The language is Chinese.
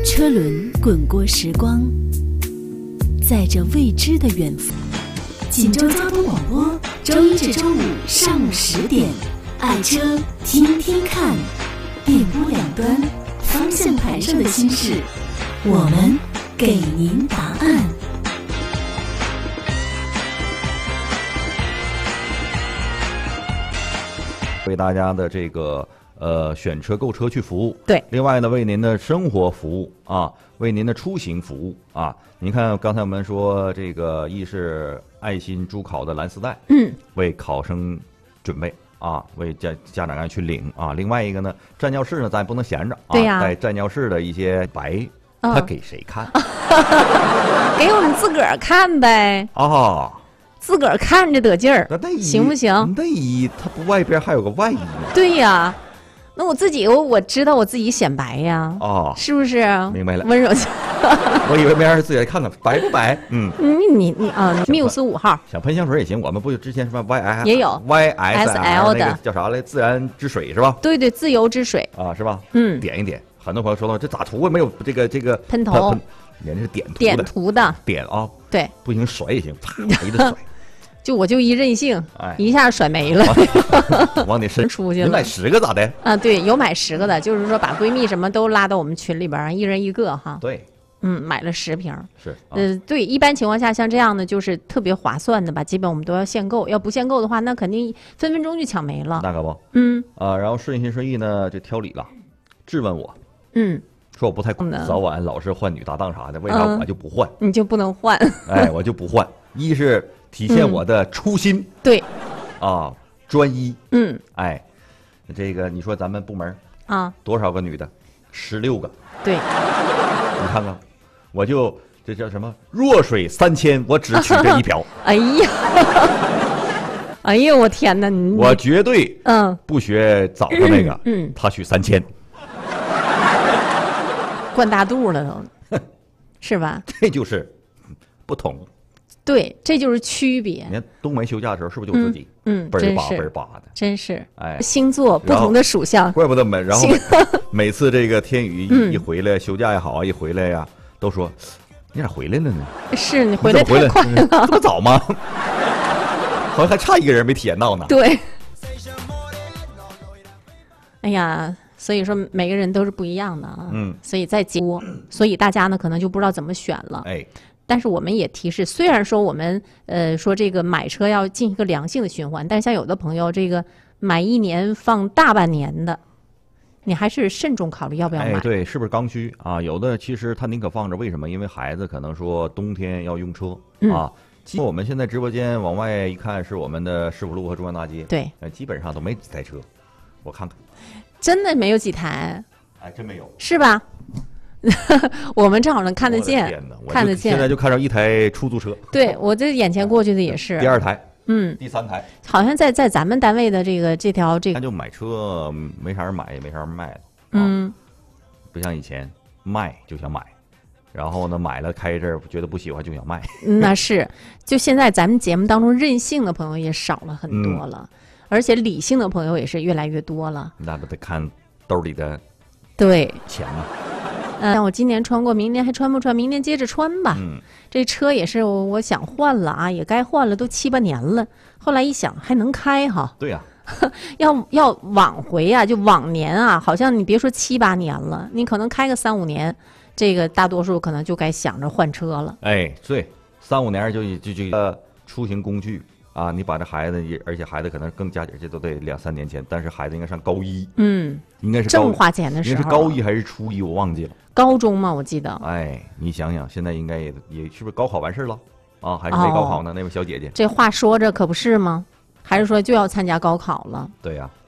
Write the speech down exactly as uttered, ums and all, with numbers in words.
车轮滚过时光，在这未知的远方。锦州交通广播，周一至周五上午十点，爱车听听看，电波两端，方向盘上的心事，我们给您答案。 为大家的这个呃选车购车去服务， 对。 另外呢，为您的生活服务啊，为您的出行服务啊。您看刚才我们说这个，一是爱心助考的蓝丝带， 嗯， 为考生准备啊，为家家长要去领啊。另外一个呢，站教室呢，咱也不能闲着啊， 对呀、 在站教室的一些白， 嗯、 他给谁看？ 给我们自个儿看呗。 啊。 自个儿看着得劲儿，行不行？ 内衣它不外边还有个外衣呢。 对呀，那我自己我我知道我自己显白呀。 哦， 是不是？ 明白了。 温柔我以为没人自己来看看白不白。嗯， 你你你啊，缪斯五号想喷香水也行。我们不之前什么 Y S 也有 Y S L 的、那个、叫啥来？自然之水是吧？ 对对，自由之水啊，是吧？ 嗯， 点一点。很多朋友说到这咋涂？没有这个这个喷头， 人家是点涂的。 点涂的。 点啊， 对， 不行甩也行，啪一直甩。 就我就一任性， 哎、 一下甩没了， 往你身出去了。 你买十个咋的？ 啊，对，有买十个的，就是说把闺蜜什么都拉到我们群里边，一人一个哈。 对， 嗯，买了十瓶。 是，啊、 呃，对，一般情况下像这样的就是特别划算的吧，基本我们都要限购，要不限购的话，那肯定分分钟就抢没了。 那可不， 嗯啊，然后顺心顺意呢就挑理了，质问我， 嗯， 说我不太早晚老是换女搭档啥的，为啥我就不换？ 嗯、你就不能换？ 哎，我就不换，一是。体现我的初心， 嗯、对， 啊，专一， 嗯， 哎，这个你说咱们部门啊， 多少个女的？十六个， 对， 你看看，我就这叫什么？弱水三千，我只取这一瓢。 哎呀，哎呀，我天哪！你我绝对嗯不学早上那个， 嗯，嗯他取三千， 灌大肚了都，是吧？ 这就是不同。 对，这就是区别。 你看冬梅休假的时候，是不是就自己？ 嗯， 倍儿巴倍儿巴的， 真是。 哎， 星座不同的属相， 怪不得每然后每次这个天宇一一回来，休假也好啊，一回来呀，都说你咋回来了呢？ 是你回来太快了， 这么早吗？好像还差一个人没体验到呢。 对。哎呀，所以说每个人都是不一样的啊。 嗯。 所以在节目，所以大家呢可能就不知道怎么选了。 哎。 但是我们也提示，虽然说我们呃说这个买车要进行一个良性的循环，但像有的朋友这个买一年放大半年的，你还是慎重考虑要不要买。 哎，对，是不是刚需啊？有的其实他宁可放着，为什么？因为孩子可能说冬天要用车、嗯、啊。基本我们现在直播间往外一看，是我们的市府路和中央大街， 对， 呃，基本上都没几台车，我看看， 真的没有几台， 哎，真没有， 是吧？我们正好能看得见，看得见。 现在就看到一台出租车。 对，我这眼前过去的也是。 第二台， 嗯， 第三台， 好像在在咱们单位的这个这条这个。 那就买车没啥人买，也没啥人卖了。啊、 嗯， 不像以前卖就想买，然后呢买了开一阵觉得不喜欢就想卖。 那是，就现在咱们节目当中任性的朋友也少了很多了，嗯、而且理性的朋友也是越来越多了。 那不得看兜里的对钱吗？ 嗯，像我今年穿过，明年还穿不穿？明年接着穿吧。 嗯， 这车也是我我想换了啊，也该换了，都七八年了。后来一想，还能开哈？ 对呀、 啊，要要往回啊，就往年啊，好像你别说七八年了，你可能开个三五年，这个大多数可能就该想着换车了。 哎，对，三五年就就就呃出行工具。啊，你把这孩子也，而且孩子可能更加紧，这都得两三年前，但是孩子应该上高一， 嗯， 应该是正花钱的时候， 应该是高一还是初一，我忘记了。 高中嘛，我记得。 哎，你想想，现在应该也也是不是高考完事了啊？还是没高考呢？哦、那位小姐姐， 这话说着可不是吗？还是说就要参加高考了？ 对呀、啊，